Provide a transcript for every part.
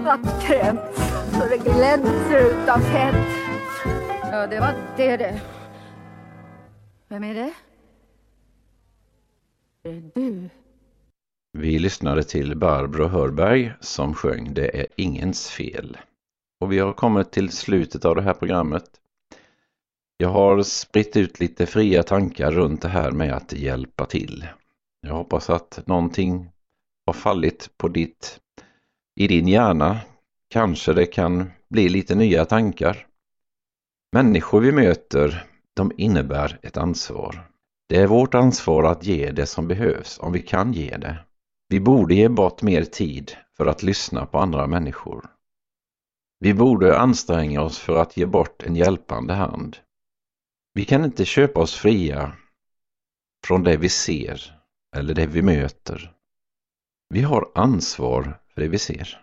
nattkräm så det glänser utav fett. Ja, det var det. Vem är det? Det är du. Vi lyssnade till Barbro Hörberg som sjöng Det är ingens fel. Och vi har kommit till slutet av det här programmet. Jag har spritt ut lite fria tankar runt det här med att hjälpa till. Jag hoppas att någonting har fallit på i din hjärna. Kanske det kan bli lite nya tankar. Människor vi möter, de innebär ett ansvar. Det är vårt ansvar att ge det som behövs om vi kan ge det. Vi borde ge bort mer tid för att lyssna på andra människor. Vi borde anstränga oss för att ge bort en hjälpande hand. Vi kan inte köpa oss fria från det vi ser eller det vi möter. Vi har ansvar för det vi ser.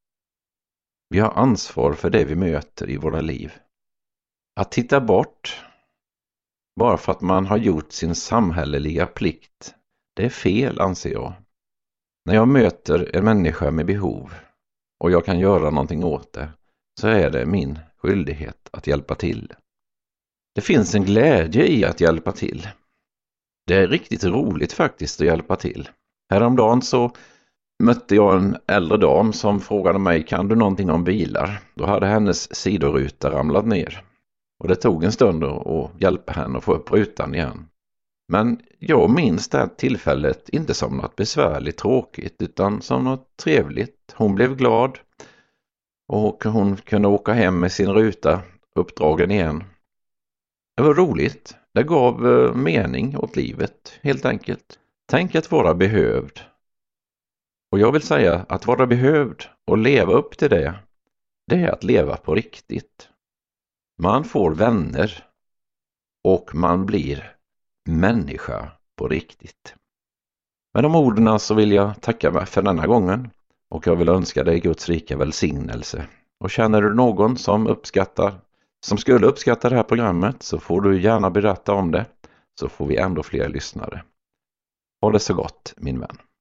Vi har ansvar för det vi möter i våra liv. Att titta bort bara för att man har gjort sin samhälleliga plikt, det är fel, anser jag. När jag möter en människa med behov och jag kan göra någonting åt det, så är det min skyldighet att hjälpa till. Det finns en glädje i att hjälpa till. Det är riktigt roligt faktiskt att hjälpa till. Häromdagen så mötte jag en äldre dam som frågade mig, kan du någonting om bilar? Då hade hennes sidoruta ramlat ner. Och det tog en stund att hjälpa henne att få upp rutan igen. Men jag minns det här tillfället inte som något besvärligt tråkigt utan som något trevligt. Hon blev glad och hon kunde åka hem med sin ruta uppdragen igen. Det var roligt. Det gav mening åt livet helt enkelt. Tänk att vara behövd. Och jag vill säga att vara behövd och leva upp till det är att leva på riktigt. Man får vänner och man blir människa på riktigt. Med de orden så vill jag tacka mig för denna gången och jag vill önska dig Guds rika välsignelse. Och känner du någon som skulle uppskatta det här programmet så får du gärna berätta om det, så får vi ändå fler lyssnare. Ha det så gott, min vän.